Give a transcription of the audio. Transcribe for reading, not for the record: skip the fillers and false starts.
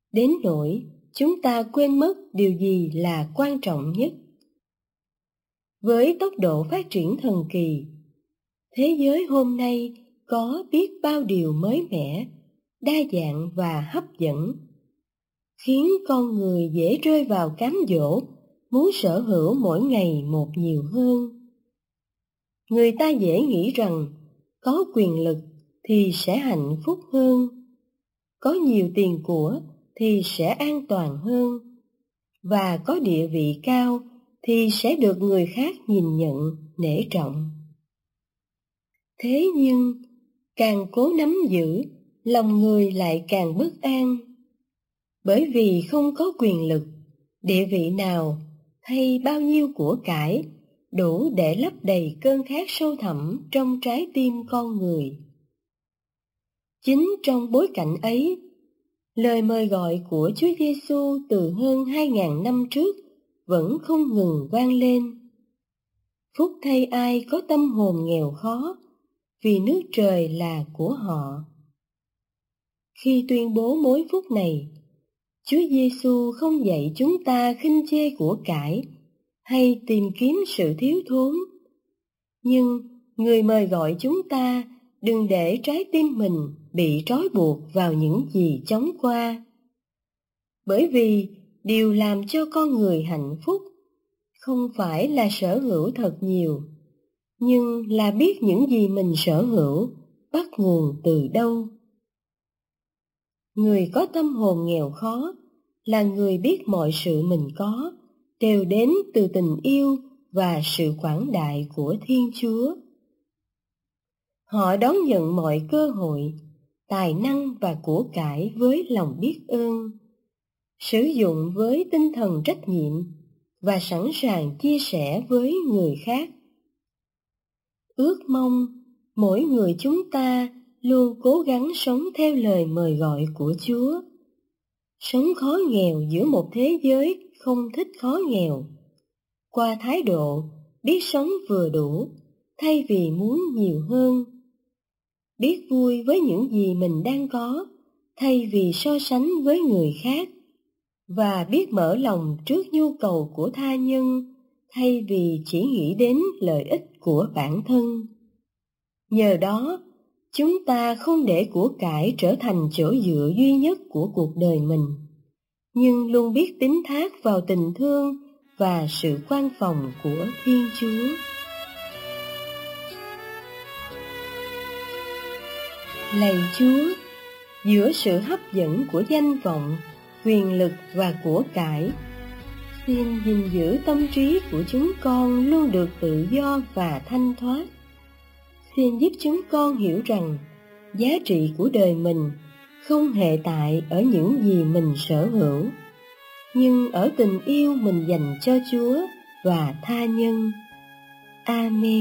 đến nỗi chúng ta quên mất điều gì là quan trọng nhất. Với tốc độ phát triển thần kỳ, thế giới hôm nay có biết bao điều mới mẻ, đa dạng và hấp dẫn, khiến con người dễ rơi vào cám dỗ muốn sở hữu mỗi ngày một nhiều hơn. Người ta dễ nghĩ rằng có quyền lực thì sẽ hạnh phúc hơn, có nhiều tiền của thì sẽ an toàn hơn, và có địa vị cao thì sẽ được người khác nhìn nhận, nể trọng. Thế nhưng, càng cố nắm giữ, lòng người lại càng bất an, bởi vì không có quyền lực, địa vị nào hay bao nhiêu của cải đủ để lấp đầy cơn khát sâu thẳm trong trái tim con người. Chính trong bối cảnh ấy, lời mời gọi của Chúa Giêsu từ hơn 2000 năm trước vẫn không ngừng vang lên. Phúc thay ai có tâm hồn nghèo khó, vì nước trời là của họ. Khi tuyên bố mối phúc này, Chúa Giêsu không dạy chúng ta khinh chê của cải hay tìm kiếm sự thiếu thốn, nhưng Người mời gọi chúng ta đừng để trái tim mình bị trói buộc vào những gì chóng qua. Bởi vì điều làm cho con người hạnh phúc không phải là sở hữu thật nhiều, nhưng là biết những gì mình sở hữu bắt nguồn từ đâu. Người có tâm hồn nghèo khó là người biết mọi sự mình có đều đến từ tình yêu và sự quảng đại của Thiên Chúa. Họ đón nhận mọi cơ hội, tài năng và của cải với lòng biết ơn, sử dụng với tinh thần trách nhiệm và sẵn sàng chia sẻ với người khác. Ước mong mỗi người chúng ta luôn cố gắng sống theo lời mời gọi của Chúa, sống khó nghèo giữa một thế giới không thích khó nghèo, qua thái độ biết sống vừa đủ thay vì muốn nhiều hơn, biết vui với những gì mình đang có thay vì so sánh với người khác, và biết mở lòng trước nhu cầu của tha nhân thay vì chỉ nghĩ đến lợi ích của bản thân. Nhờ đó, chúng ta không để của cải trở thành chỗ dựa duy nhất của cuộc đời mình, nhưng luôn biết tín thác vào tình thương và sự quan phòng của Thiên Chúa. Lạy Chúa, giữa sự hấp dẫn của danh vọng, quyền lực và của cải, xin gìn giữ tâm trí của chúng con luôn được tự do và thanh thoát. Xin giúp chúng con hiểu rằng giá trị của đời mình không hệ tại ở những gì mình sở hữu, nhưng ở tình yêu mình dành cho Chúa và tha nhân. Amen.